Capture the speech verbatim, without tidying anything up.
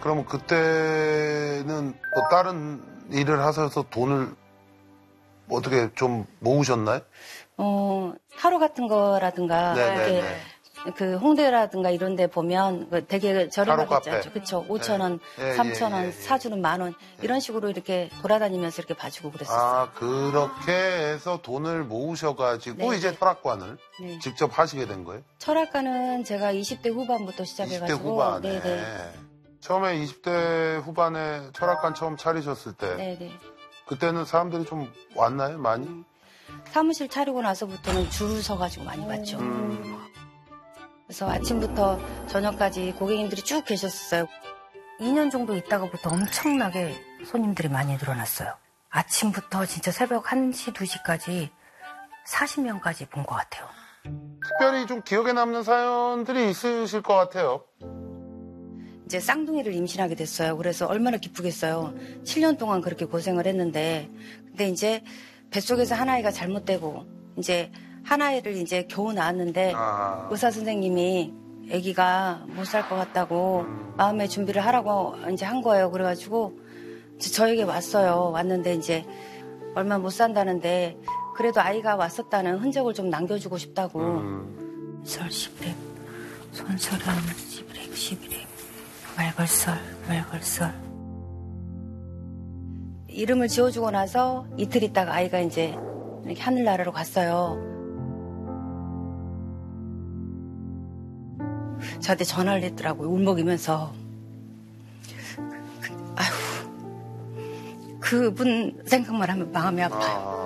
그러면 그때는 뭐 다른 일을 하셔서 돈을 어떻게 좀 모으셨나요? 어, 하루 같은 거라든가, 이렇게 그 홍대라든가 이런 데 보면 되게 저렴하겠죠. 그쵸. 오천 원, 네. 삼천 원, 예, 예, 예. 사주는 만 원. 이런 식으로 이렇게 돌아다니면서 이렇게 봐주고 그랬었어요. 아, 그렇게 해서 돈을 모으셔가지고 네, 이제 네. 철학관을 네. 직접 하시게 된 거예요? 철학과는 제가 이십 대 후반부터 시작해가지고. 이십 대 후반에. 네네. 처음에 이십 대 후반에 철학관 처음 차리셨을 때. 네네. 그때는 사람들이 좀 왔나요? 많이? 음. 사무실 차리고 나서부터는 줄을 서가지고 많이 봤죠. 음. 그래서 아침부터 저녁까지 고객님들이 쭉 계셨어요. 이 년 정도 있다가부터 엄청나게 손님들이 많이 늘어났어요. 아침부터 진짜 새벽 한 시, 두 시까지 사십 명까지 본 것 같아요. 특별히 좀 기억에 남는 사연들이 있으실 것 같아요. 이제 쌍둥이를 임신하게 됐어요. 그래서 얼마나 기쁘겠어요. 칠 년 동안 그렇게 고생을 했는데, 근데 이제 뱃속에서 한 아이가 잘못되고, 이제 한 아이를 이제 겨우 낳았는데, 아. 의사 선생님이 아기가 못 살 것 같다고 마음의 준비를 하라고 이제 한 거예요. 그래가지고 이제 저에게 왔어요. 왔는데 이제 얼마 못 산다는데, 그래도 아이가 왔었다는 흔적을 좀 남겨주고 싶다고. 음. 설 십랩, 손설은 십랩, 십랩. 말걸설, 말걸설. 이름을 지어주고 나서 이틀 있다가 아이가 이제 이렇게 하늘나라로 갔어요. 저한테 전화를 했더라고요. 울먹이면서. 그, 아휴, 그분 생각만 하면 마음이 아파요.